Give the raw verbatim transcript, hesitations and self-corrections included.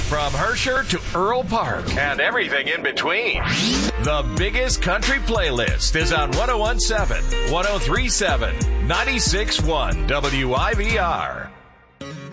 From Herscher to Earl Park and everything in between. The biggest country playlist is on one oh one point seven, one oh three point seven, ninety-six point one W I V R.